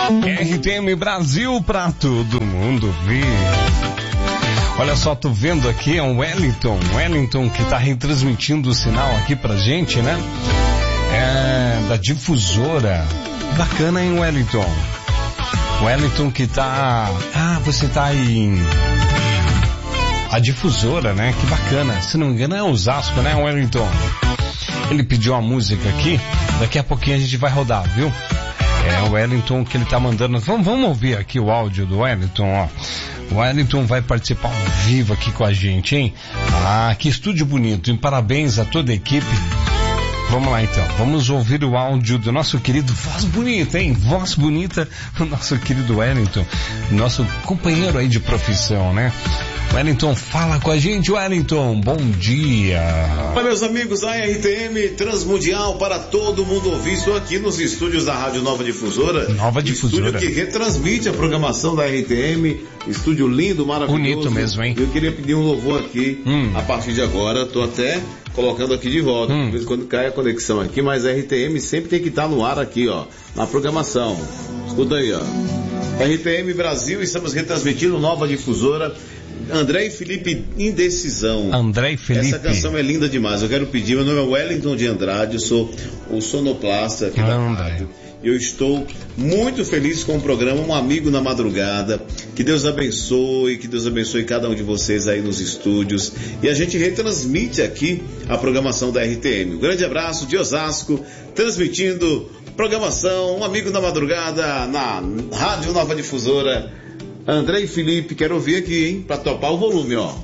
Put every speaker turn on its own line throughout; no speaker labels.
RTM Brasil pra todo mundo ver. Olha só, tô vendo aqui, é um Wellington que tá retransmitindo o sinal aqui pra gente, né? É, da difusora. Bacana, hein, Wellington? Wellington que tá... Ah, você tá em... A difusora, né? Que bacana. Se não me engano é Osasco, né, Wellington? Ele pediu uma música aqui, daqui a pouquinho a gente vai rodar, viu? É o Wellington que ele tá mandando. Vamos ouvir aqui o áudio do Wellington, ó. O Wellington vai participar ao vivo aqui com a gente, hein? Ah, que estúdio bonito. E parabéns a toda a equipe. Vamos lá então, vamos ouvir o áudio do nosso querido Voz Bonita, hein? Voz Bonita, o nosso querido Wellington, nosso companheiro aí de profissão, né? Wellington, fala com a gente, Wellington, bom dia.
Olá, meus amigos da RTM Transmundial para todo mundo ouvir. Estou aqui nos estúdios da Rádio Nova Difusora.
Nova Difusora.
Estúdio que retransmite a programação da RTM. Estúdio lindo, maravilhoso.
Bonito mesmo, hein?
Eu queria pedir um louvor aqui, a partir de agora. Estou até colocando aqui de volta. De vez em quando cai a conexão aqui, mas a RTM sempre tem que estar no ar aqui, ó, na programação. Escuta aí, ó. RTM Brasil, estamos retransmitindo Nova Difusora. André e Felipe, Indecisão.
André e Felipe.
Essa canção é linda demais. Eu quero pedir, meu nome é Wellington de Andrade, eu sou o sonoplasta aqui da rádio. Eu estou muito feliz com o programa Um Amigo na Madrugada. Que Deus abençoe cada um de vocês aí nos estúdios. E a gente retransmite aqui a programação da RTM. Um grande abraço de Osasco, transmitindo programação Um Amigo na Madrugada na Rádio Nova Difusora. André e Felipe, quero ouvir aqui, hein? Pra topar o volume, ó.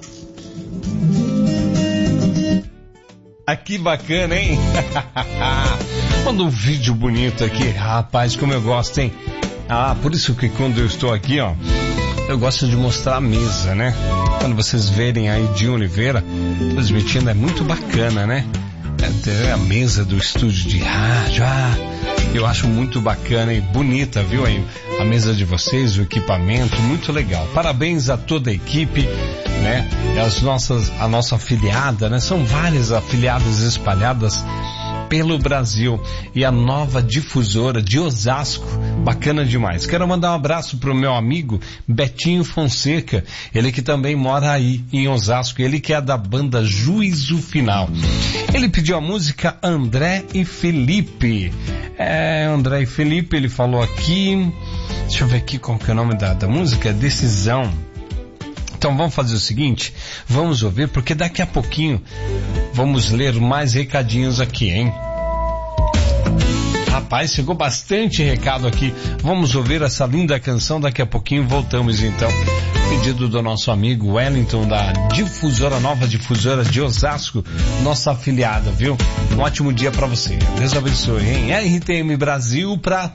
Que bacana, hein? Manda um vídeo bonito aqui. Rapaz, como eu gosto, hein? Ah, por isso que quando eu estou aqui, ó, eu gosto de mostrar a mesa, né? Quando vocês verem aí de Oliveira transmitindo, é muito bacana, né? A mesa do estúdio de rádio, eu acho muito bacana e bonita, viu aí? A mesa de vocês, o equipamento, muito legal. Parabéns a toda a equipe, né? A nossa afiliada, né? São várias afiliadas espalhadas pelo Brasil. E a Nova Difusora de Osasco, bacana demais. Quero mandar um abraço pro meu amigo Betinho Fonseca, ele que também mora aí em Osasco, ele que é da banda Juízo Final. Ele pediu a música André e Felipe. André e Felipe, ele falou aqui, deixa eu ver aqui qual que é o nome da música, Decisão. Então vamos fazer o seguinte, vamos ouvir, porque daqui a pouquinho vamos ler mais recadinhos aqui, hein? Rapaz, chegou bastante recado aqui. Vamos ouvir essa linda canção, daqui a pouquinho voltamos então. Pedido do nosso amigo Wellington da Difusora, Nova Difusora de Osasco, nossa afiliada, viu? Um ótimo dia pra você. Deus abençoe, hein? RTM Brasil pra